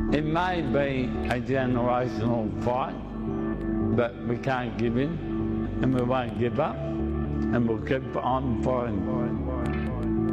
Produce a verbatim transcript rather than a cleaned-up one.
It may be a generational fight, but we can't give in, and we won't give up, and we'll keep on fighting.